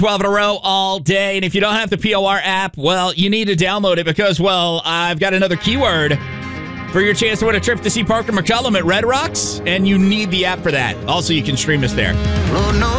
12 in a row all day. And if you don't have the POR app, well, you need to download it because, well, I've got another keyword for your chance to win a trip to see Parker McCollum at Red Rocks, and you need the app for that. Also, you can stream us there. Oh, no.